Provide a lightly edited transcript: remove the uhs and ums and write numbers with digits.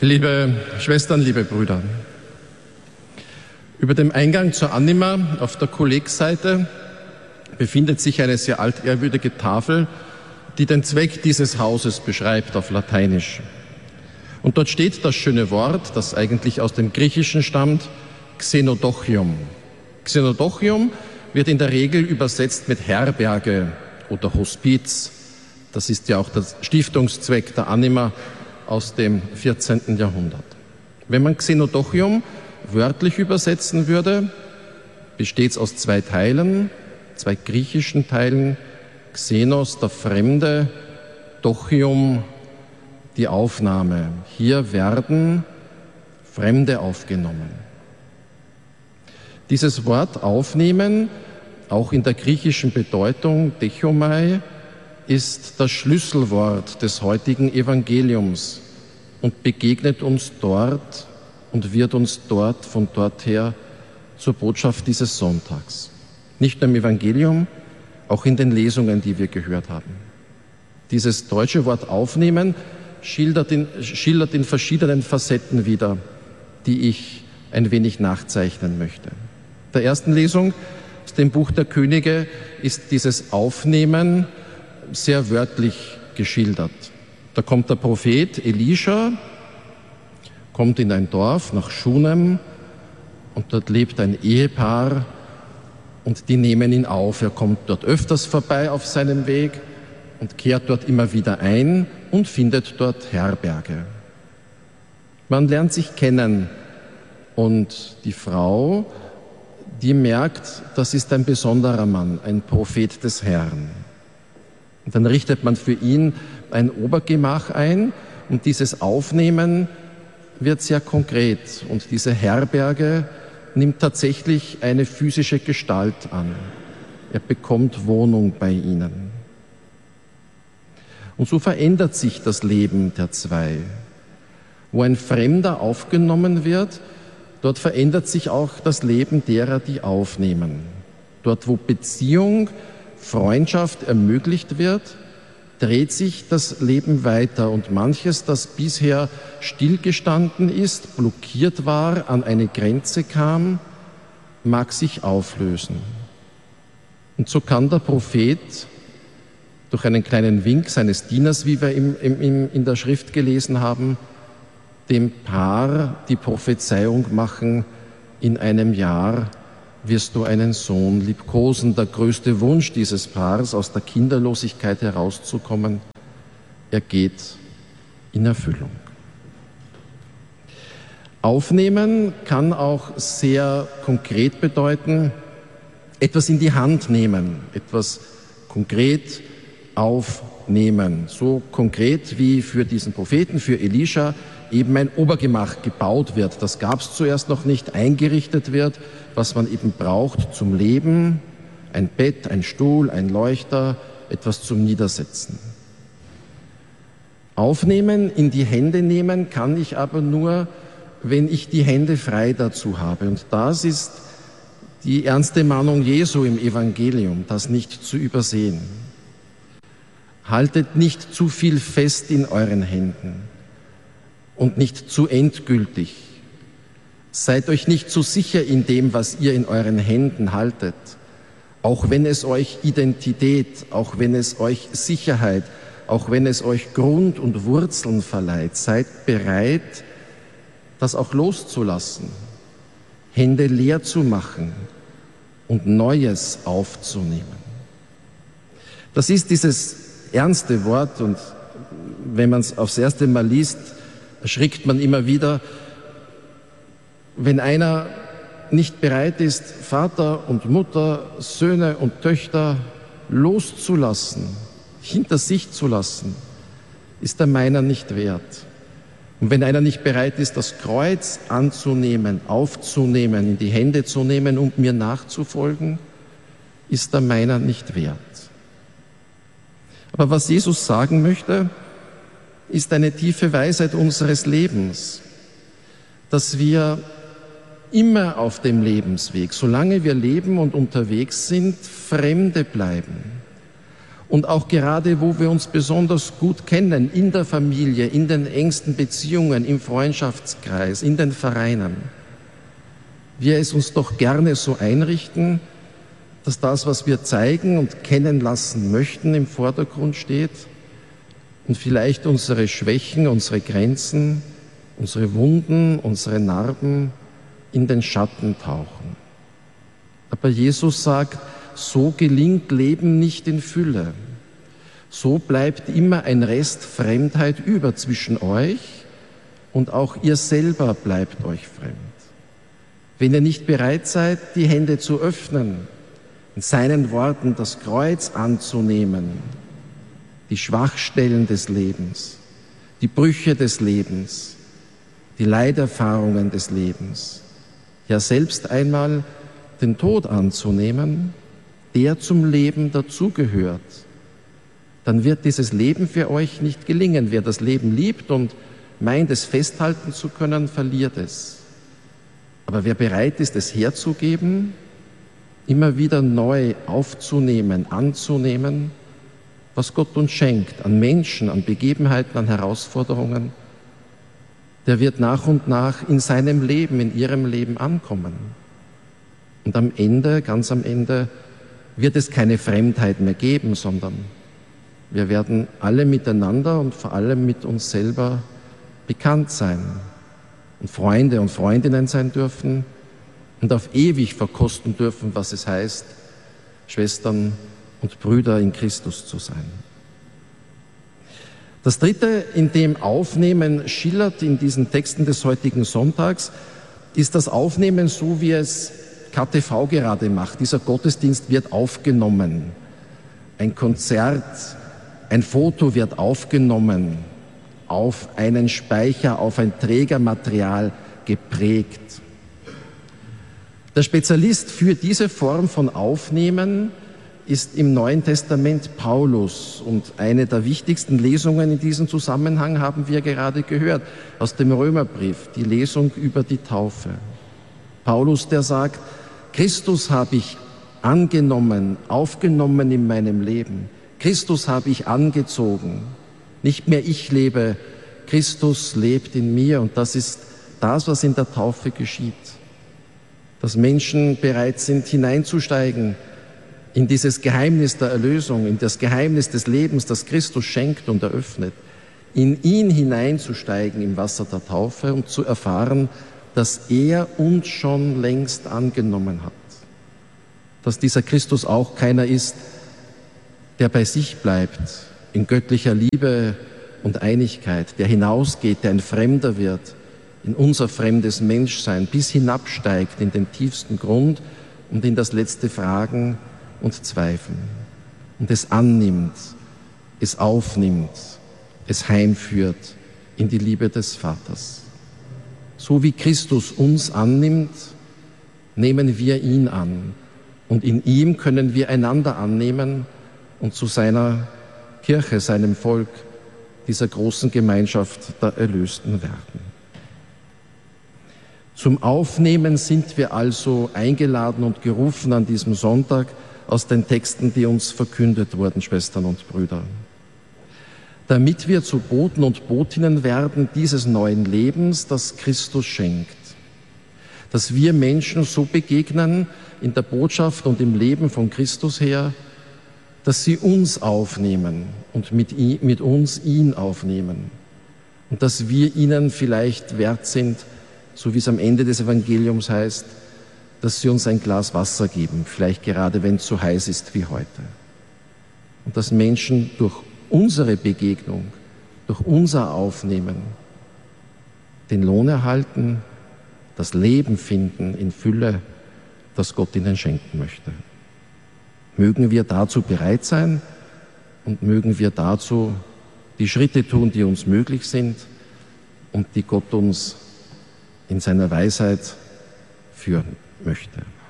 Liebe Schwestern, liebe Brüder, über dem Eingang zur Anima auf der Kollegseite befindet sich eine sehr altehrwürdige Tafel, die den Zweck dieses Hauses beschreibt auf Lateinisch. Und dort steht das schöne Wort, das eigentlich aus dem Griechischen stammt, Xenodochium. Xenodochium wird in der Regel übersetzt mit Herberge oder Hospiz. Das ist ja auch der Stiftungszweck der Anima aus dem 14. Jahrhundert. Wenn man Xenodochium wörtlich übersetzen würde, besteht es aus zwei Teilen, zwei griechischen Teilen. Xenos, der Fremde, Dochium, die Aufnahme. Hier werden Fremde aufgenommen. Dieses Wort aufnehmen, auch in der griechischen Bedeutung, Dechomai, ist das Schlüsselwort des heutigen Evangeliums und begegnet uns dort und wird uns dort, von dort her, zur Botschaft dieses Sonntags. Nicht nur im Evangelium, auch in den Lesungen, die wir gehört haben. Dieses deutsche Wort aufnehmen schildert in verschiedenen Facetten wider, die ich ein wenig nachzeichnen möchte. Der ersten Lesung aus dem Buch der Könige ist dieses Aufnehmen sehr wörtlich geschildert. Da kommt der Prophet Elisha, kommt in ein Dorf nach Schunem und dort lebt ein Ehepaar und die nehmen ihn auf. Er kommt dort öfters vorbei auf seinem Weg und kehrt dort immer wieder ein und findet dort Herberge. Man lernt sich kennen und die Frau, die merkt, das ist ein besonderer Mann, ein Prophet des Herrn. Und dann richtet man für ihn ein Obergemach ein und dieses Aufnehmen wird sehr konkret und diese Herberge nimmt tatsächlich eine physische Gestalt an. Er bekommt Wohnung bei ihnen. Und so verändert sich das Leben der zwei. Wo ein Fremder aufgenommen wird, dort verändert sich auch das Leben derer, die aufnehmen. Dort, wo Beziehung, Freundschaft ermöglicht wird, dreht sich das Leben weiter und manches, das bisher stillgestanden ist, blockiert war, an eine Grenze kam, mag sich auflösen. Und so kann der Prophet durch einen kleinen Wink seines Dieners, wie wir in der Schrift gelesen haben, dem Paar die Prophezeiung machen, in einem Jahr wirst du einen Sohn liebkosen. Der größte Wunsch dieses Paares, aus der Kinderlosigkeit herauszukommen, er geht in Erfüllung. Aufnehmen kann auch sehr konkret bedeuten, etwas in die Hand nehmen, etwas konkret aufnehmen. So konkret wie für diesen Propheten, für Elisha, eben ein Obergemach gebaut wird. Das gab es zuerst noch nicht, eingerichtet wird, was man eben braucht zum Leben, ein Bett, ein Stuhl, ein Leuchter, etwas zum Niedersetzen. Aufnehmen, in die Hände nehmen kann ich aber nur, wenn ich die Hände frei dazu habe. Und das ist die ernste Mahnung Jesu im Evangelium, das nicht zu übersehen. Haltet nicht zu viel fest in euren Händen und nicht zu endgültig. Seid euch nicht zu sicher in dem, was ihr in euren Händen haltet, auch wenn es euch Identität, auch wenn es euch Sicherheit, auch wenn es euch Grund und Wurzeln verleiht. Seid bereit, das auch loszulassen, Hände leer zu machen und Neues aufzunehmen. Das ist dieses ernste Wort und wenn man es aufs erste Mal liest, erschrickt man immer wieder, wenn einer nicht bereit ist, Vater und Mutter, Söhne und Töchter loszulassen, hinter sich zu lassen, ist er meiner nicht wert. Und wenn einer nicht bereit ist, das Kreuz anzunehmen, aufzunehmen, in die Hände zu nehmen und mir nachzufolgen, ist er meiner nicht wert. Aber was Jesus sagen möchte, ist eine tiefe Weisheit unseres Lebens, dass wir immer auf dem Lebensweg, solange wir leben und unterwegs sind, Fremde bleiben Und auch gerade, wo wir uns besonders gut kennen, in der Familie, in den engsten Beziehungen, im Freundschaftskreis, in den Vereinen, wir es uns doch gerne so einrichten, dass das, was wir zeigen und kennen lassen möchten, im Vordergrund steht und vielleicht unsere Schwächen, unsere Grenzen, unsere Wunden, unsere Narben in den Schatten tauchen. Aber Jesus sagt, so gelingt Leben nicht in Fülle. So bleibt immer ein Rest Fremdheit über zwischen euch und auch ihr selber bleibt euch fremd. Wenn ihr nicht bereit seid, die Hände zu öffnen, in seinen Worten das Kreuz anzunehmen, die Schwachstellen des Lebens, die Brüche des Lebens, die Leiderfahrungen des Lebens, ja selbst einmal den Tod anzunehmen, der zum Leben dazugehört, dann wird dieses Leben für euch nicht gelingen. Wer das Leben liebt und meint, es festhalten zu können, verliert es. Aber wer bereit ist, es herzugeben, immer wieder neu aufzunehmen, anzunehmen, was Gott uns schenkt, an Menschen, an Begebenheiten, an Herausforderungen, der wird nach und nach in seinem Leben, in ihrem Leben ankommen. Und am Ende, ganz am Ende, wird es keine Fremdheit mehr geben, sondern wir werden alle miteinander und vor allem mit uns selber bekannt sein und Freunde und Freundinnen sein dürfen und auf ewig verkosten dürfen, was es heißt, Schwestern und Brüder in Christus zu sein. Das Dritte, in dem Aufnehmen schillert in diesen Texten des heutigen Sonntags, ist das Aufnehmen, so wie es KTV gerade macht. Dieser Gottesdienst wird aufgenommen. Ein Konzert, ein Foto wird aufgenommen, auf einen Speicher, auf ein Trägermaterial geprägt. Der Spezialist für diese Form von Aufnehmen ist im Neuen Testament Paulus. Und eine der wichtigsten Lesungen in diesem Zusammenhang haben wir gerade gehört, aus dem Römerbrief, die Lesung über die Taufe. Paulus, der sagt, Christus habe ich angenommen, aufgenommen in meinem Leben. Christus habe ich angezogen. Nicht mehr ich lebe, Christus lebt in mir. Und das ist das, was in der Taufe geschieht. Dass Menschen bereit sind, hineinzusteigen in dieses Geheimnis der Erlösung, in das Geheimnis des Lebens, das Christus schenkt und eröffnet. In ihn hineinzusteigen im Wasser der Taufe und zu erfahren, dass er uns schon längst angenommen hat. Dass dieser Christus auch keiner ist, der bei sich bleibt, in göttlicher Liebe und Einigkeit, der hinausgeht, der ein Fremder wird, in unser fremdes Menschsein, bis hinabsteigt in den tiefsten Grund und in das letzte Fragen und Zweifeln. Und es annimmt, es aufnimmt, es heimführt in die Liebe des Vaters. So wie Christus uns annimmt, nehmen wir ihn an. Und in ihm können wir einander annehmen und zu seiner Kirche, seinem Volk, dieser großen Gemeinschaft der Erlösten werden. Zum Aufnehmen sind wir also eingeladen und gerufen an diesem Sonntag aus den Texten, die uns verkündet wurden, Schwestern und Brüder. Damit wir zu Boten und Botinnen werden dieses neuen Lebens, das Christus schenkt. Dass wir Menschen so begegnen in der Botschaft und im Leben von Christus her, dass sie uns aufnehmen und mit uns ihn aufnehmen. Und dass wir ihnen vielleicht wert sind, so wie es am Ende des Evangeliums heißt, dass sie uns ein Glas Wasser geben, vielleicht gerade wenn es so heiß ist wie heute. Und dass Menschen durch unsere Begegnung, durch unser Aufnehmen den Lohn erhalten, das Leben finden in Fülle, das Gott ihnen schenken möchte. Mögen wir dazu bereit sein und mögen wir dazu die Schritte tun, die uns möglich sind und die Gott uns in seiner Weisheit führen möchte.